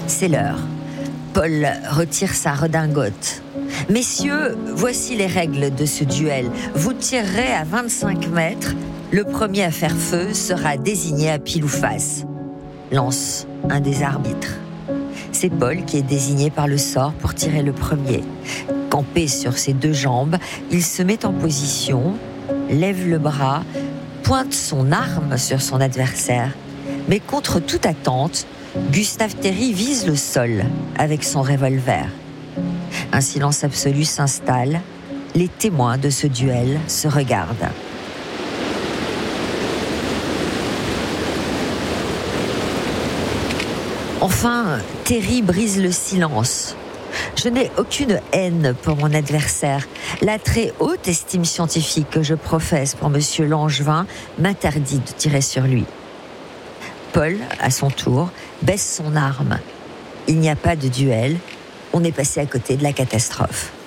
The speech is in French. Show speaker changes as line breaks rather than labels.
C'est l'heure. Paul retire sa redingote. « Messieurs, voici les règles de ce duel. Vous tirerez à 25 mètres. Le premier à faire feu sera désigné à pile ou face. » Lance un des arbitres. C'est Paul qui est désigné par le sort pour tirer le premier. Campé sur ses deux jambes, il se met en position, lève le bras, pointe son arme sur son adversaire. Mais contre toute attente, Gustave Théry vise le sol avec son revolver. Un silence absolu s'installe. Les témoins de ce duel se regardent. Enfin, Théry brise le silence. « Je n'ai aucune haine pour mon adversaire. La très haute estime scientifique que je professe pour Monsieur Langevin m'interdit de tirer sur lui. » Paul, à son tour, baisse son arme. Il n'y a pas de duel. On est passé à côté de la catastrophe.